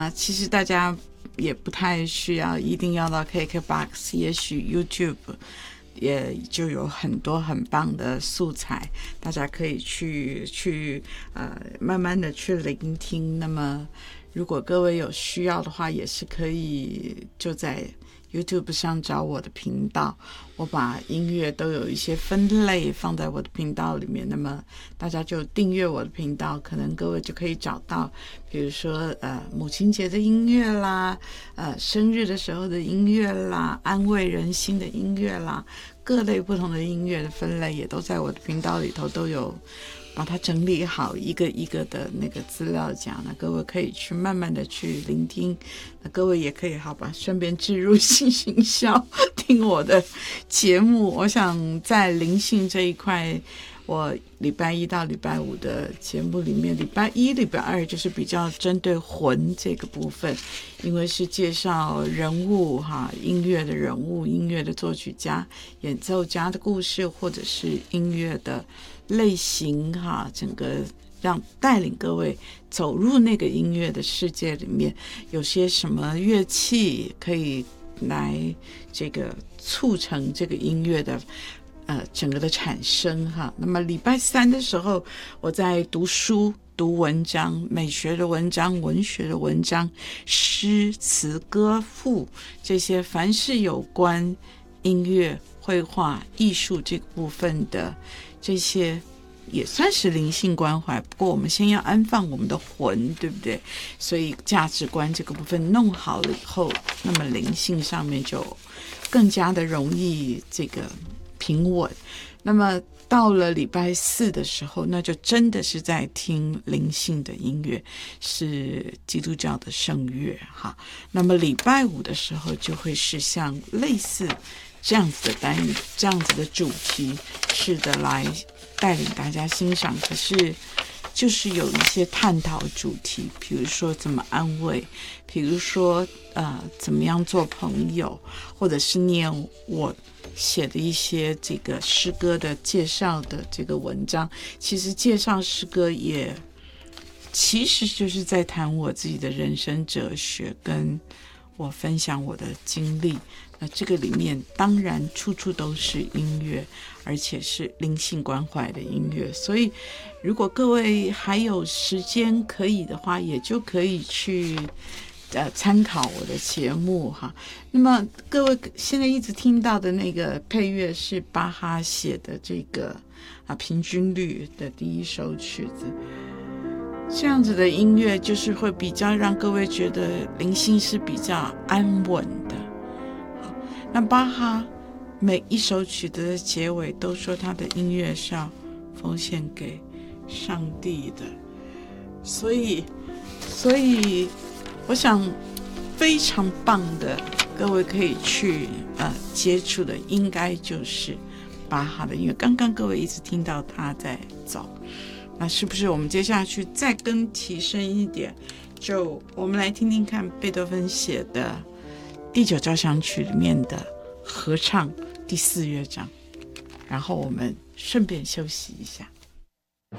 其实大家也不太需要一定要到 KKBOX， 也许 YouTube 也就有很多很棒的素材，大家可以去慢慢的去聆听。那么如果各位有需要的话，也是可以就在 YouTube 上找我的频道，我把音乐都有一些分类放在我的频道里面，那么大家就订阅我的频道，可能各位就可以找到比如说母亲节的音乐啦，生日的时候的音乐啦，安慰人心的音乐啦，各类不同的音乐的分类也都在我的频道里头都有把它整理好，一个一个的那个资料夹，那各位可以去慢慢的去聆听，那各位也可以好吧，顺便置入性行销听我的节目。我想在灵性这一块，我礼拜一到礼拜五的节目里面，礼拜一礼拜二就是比较针对魂这个部分，因为是介绍人物音乐的人物，音乐的作曲家，演奏家的故事，或者是音乐的类型整个让带领各位走入那个音乐的世界里面，有些什么乐器可以来这个促成这个音乐的整个的产生那么礼拜三的时候，我在读书读文章，美学的文章，文学的文章，诗词歌赋，这些凡是有关音乐绘画艺术这个部分的，这些也算是灵性关怀。不过我们先要安放我们的魂，对不对？所以价值观这个部分弄好了以后，那么灵性上面就更加的容易这个平稳。那么到了礼拜四的时候，那就真的是在听灵性的音乐，是基督教的圣乐那么礼拜五的时候就会是像类似这样子的单元，这样子的主题式的来带领大家欣赏。可是就是有一些探讨主题，比如说怎么安慰，比如说怎么样做朋友，或者是念我写的一些这个诗歌的介绍的这个文章。其实介绍诗歌也其实就是在谈我自己的人生哲学，跟我分享我的经历。那这个里面当然处处都是音乐，而且是灵性关怀的音乐，所以如果各位还有时间可以的话，也就可以去参考我的节目那么各位现在一直听到的那个配乐是巴哈写的这个平均律的第一首曲子。这样子的音乐就是会比较让各位觉得灵性是比较安稳的。那巴哈每一首曲子的结尾都说他的音乐是要奉献给上帝的，所以我想非常棒的，各位可以去接触的应该就是巴哈的音乐。刚刚各位一直听到他在走，那是不是我们接下去再更提升一点，就我们来听听看贝多芬写的第9交响曲里面的合唱第4乐章，然后我们顺便休息一下。